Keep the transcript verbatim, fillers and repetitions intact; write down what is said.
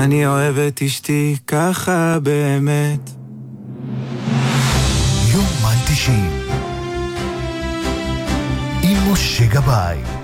אני אוהב את אשתי ככה באמת. יומן תשעים עם משה גבאי.